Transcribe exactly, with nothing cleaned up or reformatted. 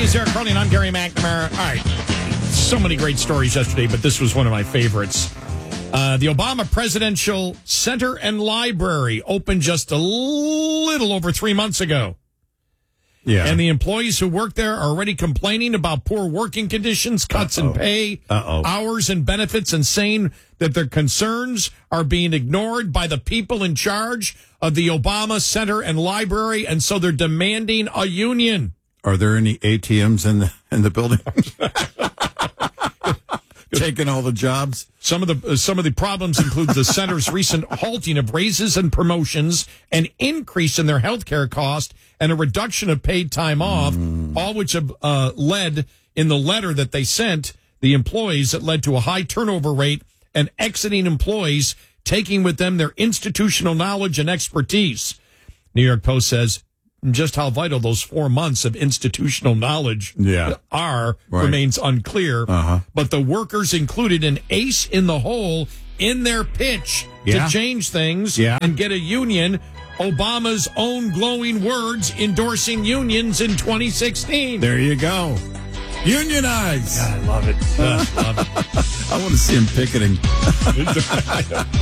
He's Eric Crowley, and I'm Gary McNamara. All right. So many great stories yesterday, but this was one of my favorites. Uh, the Obama Presidential Center and Library opened just a little over three months ago. Yeah. And the employees who work there are already complaining about poor working conditions, cuts Uh-oh. in pay, Uh-oh. hours and benefits, and saying that their concerns are being ignored by the people in charge of the Obama Center and Library, and so they're demanding a union. Are there any A T Ms in the in the building? Taking all the jobs. Some of the uh, some of the problems include the center's recent halting of raises and promotions, an increase in their health care cost, and a reduction of paid time off, mm. all which have uh, led in the letter that they sent the employees that led to a high turnover rate and exiting employees taking with them their institutional knowledge and expertise. New York Post says just how vital those four months of institutional knowledge yeah. are right. remains unclear. Uh-huh. But the workers included an ace in the hole in their pitch yeah. to change things yeah. and get a union. Obama's own glowing words endorsing unions in twenty sixteen. There you go. Unionize. God, I love it. Uh, love it. I want to see him picketing.